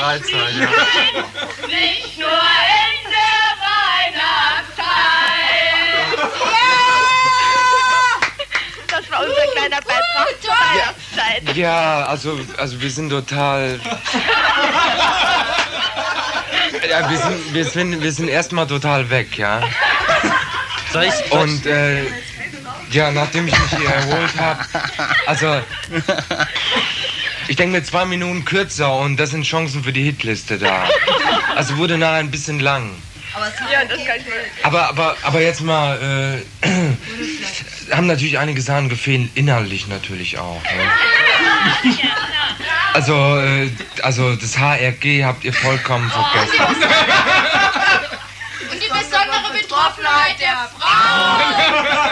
Freizeit, ja. Nicht nur in der Weihnachtszeit. Das war unser kleiner Beitrag zur Weihnachtszeit. Ja, also wir sind total... Ja, wir sind erstmal total weg, ja. Und ja, nachdem ich mich hier erholt habe, also ich denke mir 2 Minuten kürzer und das sind Chancen für die Hitliste da. Also wurde nachher ein bisschen lang. Ja, das kann ich mir... Aber jetzt mal, haben natürlich einige Sachen gefehlt, inhaltlich natürlich auch. Ne? Also das HRG habt ihr vollkommen vergessen. Und die besondere Betroffenheit der Frau.